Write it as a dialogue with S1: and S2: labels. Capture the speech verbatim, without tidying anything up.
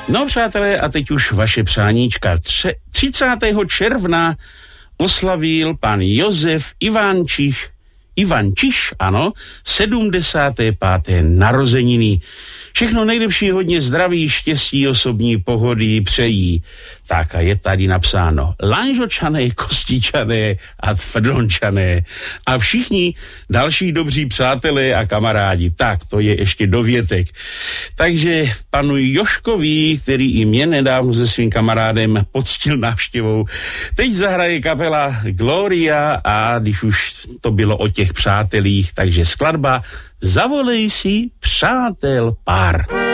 S1: No, přátelé, a teď už vaše přáníčka. Tře- třicátého června oslavil pan Josef Ivančiš, Ivančiš, ano, sedmdesáté páté narozeniny. Všechno nejlepší, hodně zdraví, štěstí, osobní pohody přejí. Tak a je tady napsáno Lanžočané, Kostičané a Tvrdončané a všichni další dobří přátelé a kamarádi. Tak, to je ještě dovětek. Takže panu Joškovi, který i mě nedávno se svým kamarádem poctil návštěvou, teď zahraje kapela Gloria a když už to bylo o těch přátelích, takže skladba Zavolej si přátel pár.